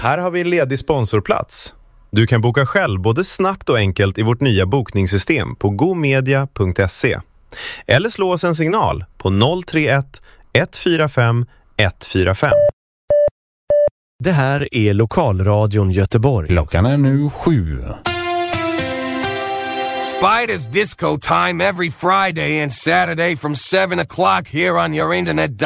Här har vi en ledig sponsorplats. Du kan boka själv både snabbt och enkelt i vårt nya bokningssystem på gomedia.se. Eller slå oss en signal på 031 145 145. Det här är Lokalradion Göteborg. Klockan är nu 7. Spiders Disco Time every Friday and Saturday from 7 o'clock here on your internet.